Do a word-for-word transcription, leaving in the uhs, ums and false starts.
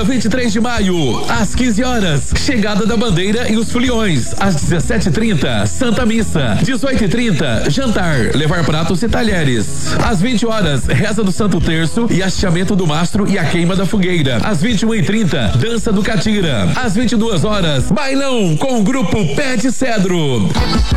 vinte e três de maio, às quinze horas, chegada da bandeira e os foliões. Às dezessete e trinta, Santa Missa. dezoito e trinta, jantar, levar pratos e talheres. Às vinte horas, reza do Santo Terço e hasteamento do mastro e a queima da fogueira. Às vinte e uma e trinta, dança do catira. Às vinte e duas horas, bailão com o grupo Pé de Cedro.